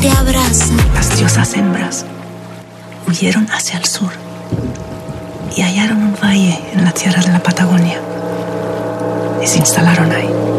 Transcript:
te abraza. Las diosas hembras huyeron hacia el sur y hallaron un valle en la tierra de la Patagonia y se instalaron ahí.